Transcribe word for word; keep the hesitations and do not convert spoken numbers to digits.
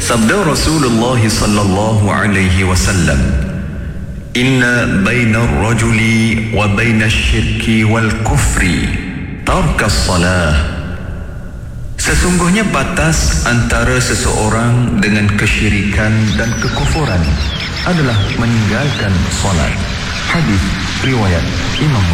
Sabda Rasulullah sallallahu alaihi wasallam, "Inna baina ar-rajuli wa baina asy-syirki wal kufri tarkas salah." Sesungguhnya batas antara seseorang dengan kesyirikan dan kekufuran adalah meninggalkan solat. Hadis riwayat Imam